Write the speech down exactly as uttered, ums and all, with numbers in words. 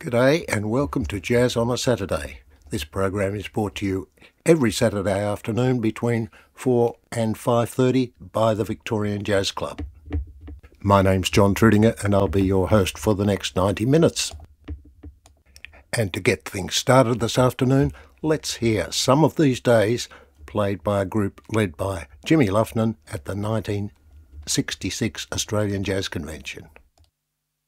G'day and welcome to Jazz on a Saturday. This program is brought to you every Saturday afternoon between four and five thirty by the Victorian Jazz Club. My name's John Trudinger and I'll be your host for the next ninety minutes. And to get things started this afternoon, let's hear Some of These Days, played by a group led by Jimmy Lufnin at the nineteen sixty-six Australian Jazz Convention.